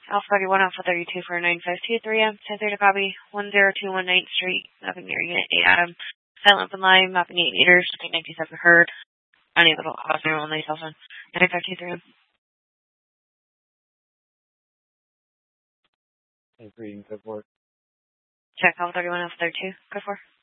Alpha 31, Alpha 32 for 9523M. 10 to copy. 10219 Street. Mapping near Unit 8 Adam. Silent open line. Mapping 8 meters. 97 heard. Unable to cause normal on my cell phone. 9523M. Thanks for reading. Good work. Check Alpha 31, Alpha 32. Good for.